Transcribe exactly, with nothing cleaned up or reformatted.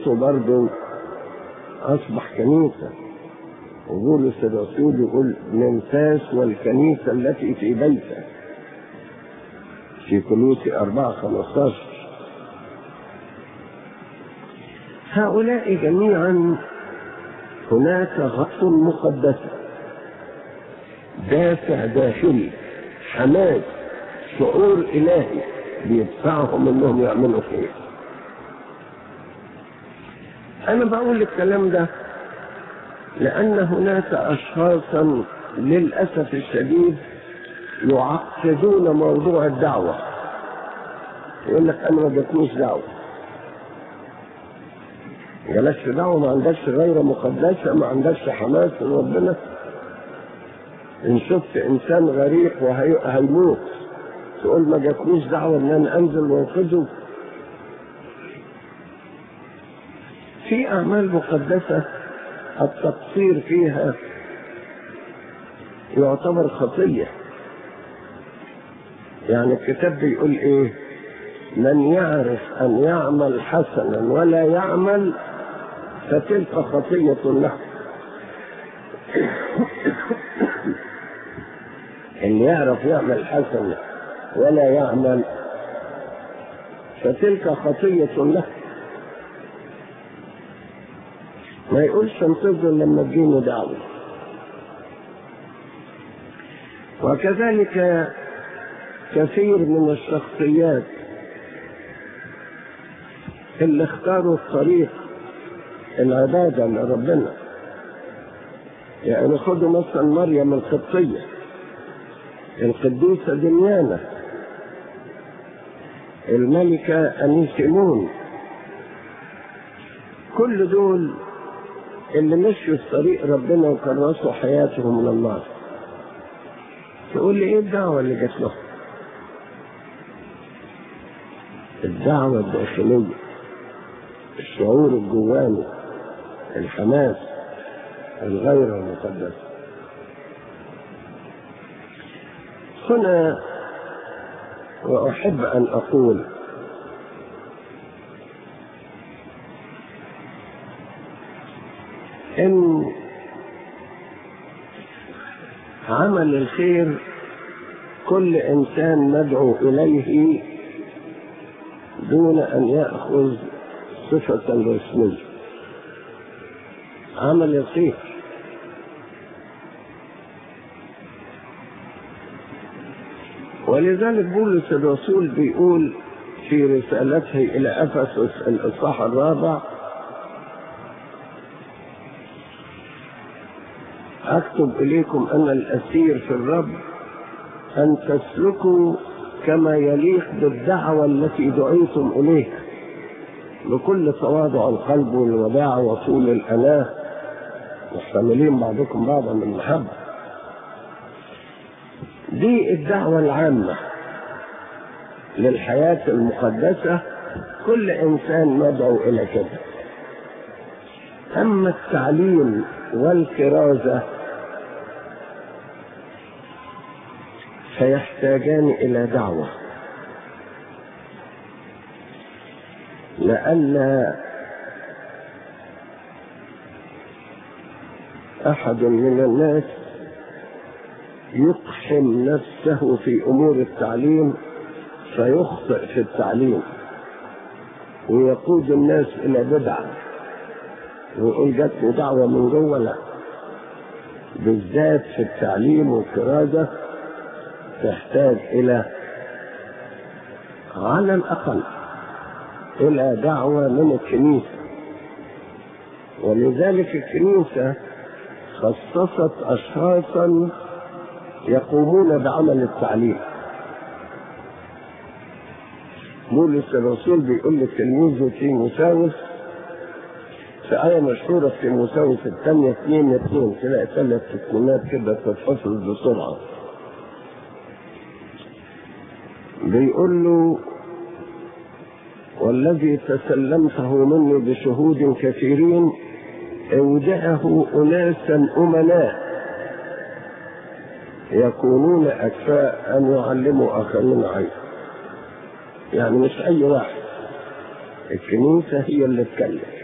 بيته برضه أصبح كنيسة. وبولس الرسول يقول نمساس والكنيسة التي في بيته في كولوسي أربعة خمستاشر. هؤلاء جميعا هناك غص مقدسة، دافع داخلي، حماس، شعور إلهي بيدفعهم انهم يعملوا خير. انا بقول الكلام ده لان هناك اشخاصا للاسف الشديد يعقدون موضوع الدعوة. يقول لك انا ما جاتنيش دعوة. جالكش دعوة، ما عندكش غير مقدسة، ما عندكش حماس لربنا. ان شفت انسان غريق وهيموت تقول ما جاتنيش دعوة ان انا انزل وانقذه. في اعمال مقدسة التقصير فيها يعتبر خطية. يعني الكتاب بيقول ايه؟ من يعرف ان يعمل حسنا ولا يعمل فتلك خطية له. اللي يعرف يعمل حسنا ولا يعمل فتلك خطية له. ما يقولش انتظر لما تجيني دعوة. وكذلك كثير من الشخصيات اللي اختاروا الطريق العبادة لربنا. يعني خدوا مثلا مريم القبطية، القديسة دميانة، الملكة أنيسيمون، كل دول اللي مشوا في طريق ربنا وكرسوا حياتهم لله. تقول لي ايه الدعوة اللي جات لهم؟ الدعوة الداخلية، الشعور الجواني، الحماس، الغير المقدس. هنا وأحب أن أقول إن عمل الخير كل إنسان ندعو إليه دون أن يأخذ صفة رسمية. عمل الخير ولذلك بولس الرسول بيقول في رسالته إلى أفسس الإصحاح الرابع: أكتب إليكم أن الأسير في الرب أن تسلكوا كما يليق بالدعوة التي دعيتم إليها، بكل تواضع القلب والوداع وطول الأناة، محتملين بعضكم بعضا من المحبة. دي الدعوة العامة للحياة المقدسة، كل إنسان مدعو إلى كده. أما التعليم والكرازة فيحتاجان إلى دعوة، لأن أحد من الناس يقحم نفسه في أمور التعليم فيخطئ في التعليم ويقود الناس إلى بدعة ويقول جاتني دعوة من جوه. لا، بالذات في التعليم والكرازة تحتاج إلى على الأقل إلى دعوة من الكنيسة. ولذلك الكنيسة خصصت أشخاصا يقومون بعمل التعليم. بولس الرسول بيقول لتلميذه تيموثاوس في آية مشهورة في تيموثاوس الثانية اثنين اثنين، تلاقي ثلاث تكميلات كده تتفصل بسرعة. بيقول له: والذي تسلمته مني بشهود كثيرين اودعه أناسا أمناء يكونون أكفاء أن يعلموا آخرين عنه. يعني مش أي واحد، الكنيسة هي اللي تكلم.